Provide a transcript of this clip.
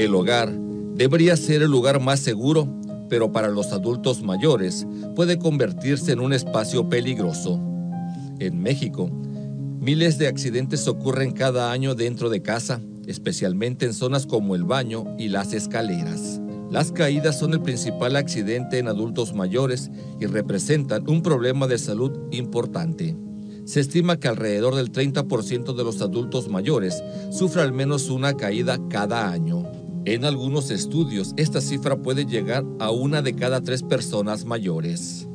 El hogar debería ser el lugar más seguro, pero para los adultos mayores puede convertirse en un espacio peligroso. En México, miles de accidentes ocurren cada año dentro de casa, especialmente en zonas como el baño y las escaleras. Las caídas son el principal accidente en adultos mayores y representan un problema de salud importante. Se estima que alrededor del 30% de los adultos mayores sufre al menos una caída cada año. En algunos estudios, esta cifra puede llegar a 1 de cada 3 personas mayores.